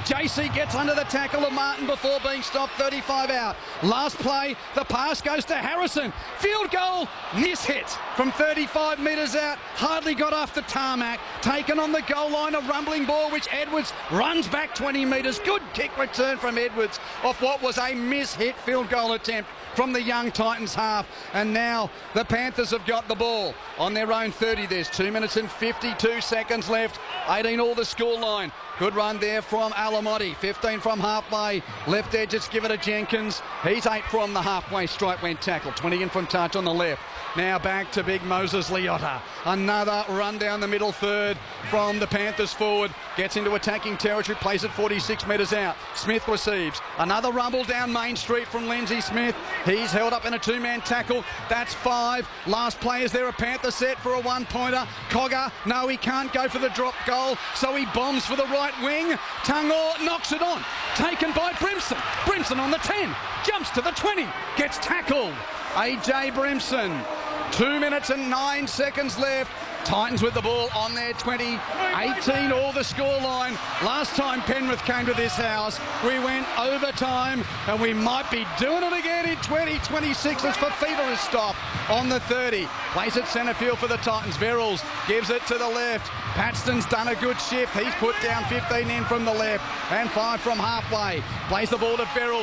JC gets under the tackle of Martin before being stopped. 35 out. Last play, the pass goes to Harrison. Field goal, miss hit from 35 metres out. Hardly got off the tarmac. Taken on the goal line, a rumbling ball which Edwards runs back 20 metres. Good kick return from Edwards off what was a miss-hit field goal attempt from the young Titans half. And now the Panthers have got the ball on their own 30. There's 2 minutes and 52 seconds left. 18 all the scoreline. Good run there from Alamotti. 15 from halfway. Left edge, it's given to Jenkins. He's 8 from the halfway stripe when tackled. 20 in from touch on the left. Now back to big Moses Leota. Another run down the middle third from the Panthers forward. Gets into attacking territory, plays it 46 metres out. Smith receives. Another rumble down Main Street from Lindsay Smith. He's held up in a two-man tackle. That's 5. Last play is there, a Panther set for a one-pointer. Cogger, no, he can't go for the drop goal, so he bombs for the right wing. Tungor knocks it on. Taken by Brimson. Brimson on the 10. Jumps to the 20. Gets tackled. AJ Brimson. 2 minutes and 9 seconds left. Titans with the ball on their 20. 18 all the scoreline. Last time Penrith came to this house, we went overtime, and we might be doing it again in 2026 as Fafita is stopped on the 30. Plays it centre field for the Titans. Verrills gives it to the left. Paxton's done a good shift. He's put down 15 in from the left and 5 from halfway. Plays the ball to Verrills.